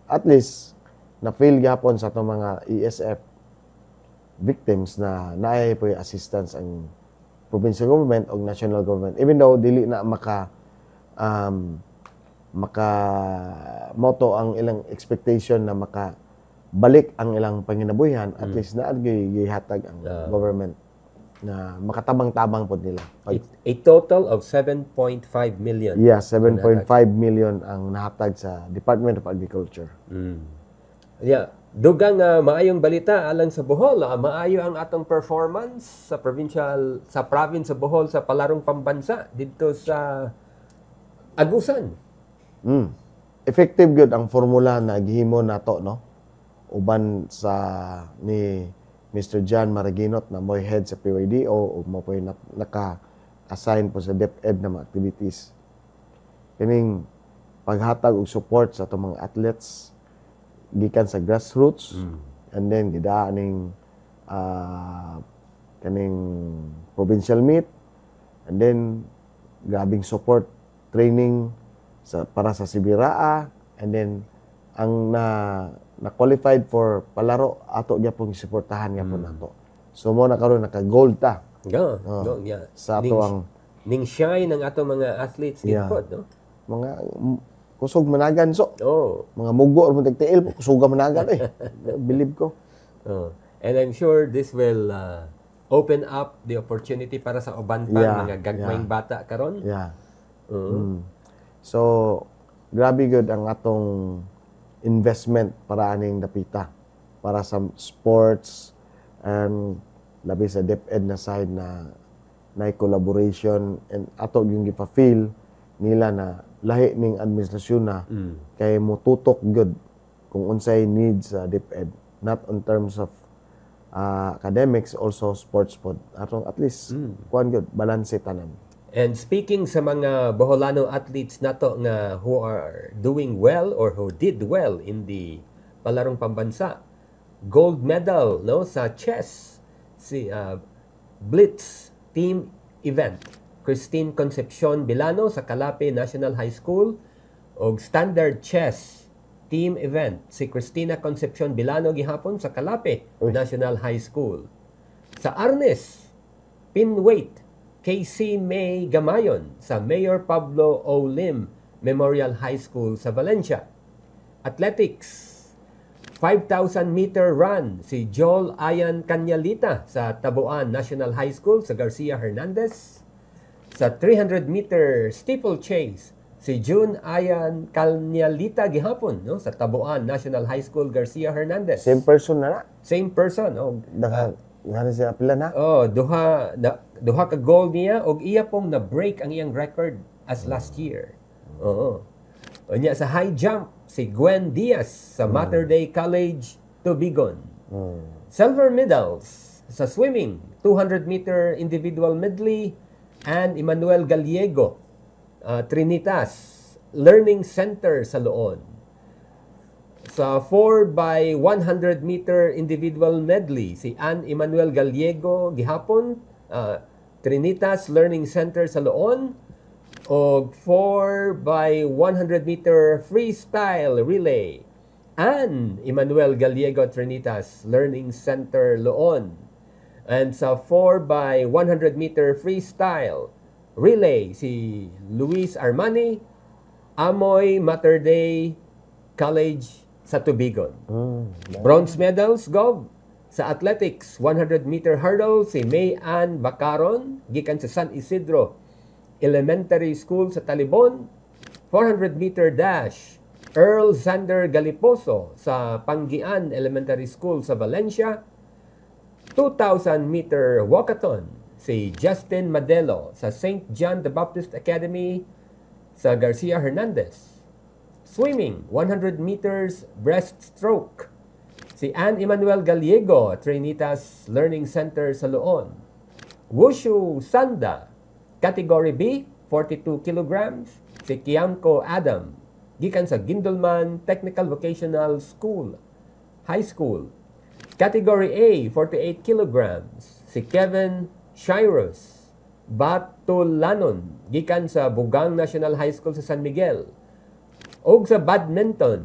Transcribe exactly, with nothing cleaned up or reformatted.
at least na-feel gyapon sa itong mga E S F victims na naay po yung assistance ang provincial government o national government. Even though dili na maka um, maka moto ang ilang expectation na maka balik ang ilang panginabuhian, at Mm. least na gihatag ang Ah. government na makatabang-tabang po nila. A, Pag, a total of seven point five million. yeah, seven point five million ang nahatag sa Department of Agriculture. Mm. Yeah, dugang uh, maayong balita alang sa Bohol. Uh, maayo ang atong performance sa provincial sa province sa Bohol sa palarong pambansa dito sa Agusan. Mm. Effective good ang formula na gihimo nato, no? Uban sa ni Mister John Maraginot na mo'y head sa P Y D O o mo po'y naka-assign po sa DepEd na mga activities. Kining paghatag og support sa atong mga athletes gikan sa grassroots, Mm. and then gidaan ning uh, kaning provincial meet, and then grabing support training sa para sa Sibiraa, and then ang na na qualified for palaro ato gyapon suportahan gyapon Mm. nato. So mo na karon naka-gold ta Go, Oh, go, yeah. sa ning, ato ang ning shine ng ato mga athletes Yeah. gid no? mga mm, kusog managan, so Oh. mga mugo or mga tiil kusog managan eh. Believe ko. Oh. And I'm sure this will uh, open up the opportunity para sa uban pa Yeah, mga gagmayng yeah. bata karon. Yeah. Oo. Mm. So grabe good ang atong investment para aning dapita para sa sports, and labi sa DepEd na side na na collaboration, and ato yung gipa-feel nila na lahi ning administrasyon na Mm. kay mututok good kung unsay needs sa DepEd, not in terms of uh, academics, also sports pod. Atong at least Mm. kuan good balance tanan. And speaking sa mga Boholano athletes nato nga who are doing well or who did well in the palarong pambansa, gold medal no sa chess si uh, Blitz team event, Christine Concepcion Bilano sa Calape National High School, og standard chess team event si Cristina Concepcion Bilano gihapon sa Calape Uy. National High School. Sa arnis, pinweight, Casey May Gamayon sa Mayor Pablo O. Lim Memorial High School sa Valencia. Athletics, five thousand meter run si Joel Ayan Canyalita sa Tabuan National High School sa Garcia Hernandez. Sa three hundred meter steeplechase, si June Ayan Canyalita gihapon no sa Tabuan National High School Garcia Hernandez. Same person na na. Same person. Oh, Daga ngano siya pila na. oh duha na, duha ka goal niya og iya pong na break ang iyang record as last year. Oo. Unya sa high jump si Gwen Diaz sa Mater Dei College, Tubigon. Hmm. Silver medals sa swimming, two hundred meter individual medley, and Emmanuel Gallego, uh, Trinitas Learning Center sa Loon. Sa four by one hundred meter individual medley, si Ann Emmanuel Gallego gihapon, uh, Trinitas Learning Center sa Loon, o four by one hundred meter freestyle relay, Ann Emmanuel Gallego Trinitas Learning Center Loon. And sa four by one hundred meter freestyle relay, si Luis Armani, Amoy Mater Dei College sa Tubigon. Hmm. Bronze medals, Gov. Sa athletics, one hundred meter hurdle, si May Ann Bacaron, gikan sa San Isidro Elementary School sa Talibon. four hundred meter dash, Earl Zander Galiposo sa Panggian Elementary School sa Valencia. two thousand meter walkathon, si Justin Madelo sa Saint John the Baptist Academy sa Garcia Hernandez. Swimming, one hundred meters breaststroke, si Ann Emmanuel Gallego, Trinitas Learning Center sa Loon. Wushu Sanda, Category B, forty-two kilograms, si Kiamko Adam, gikan sa Gindulman Technical Vocational School, High School. Category A, forty-eight kilograms, si Kevin Shirus Batulanon, gikan sa Bugang National High School sa San Miguel. Og sa badminton,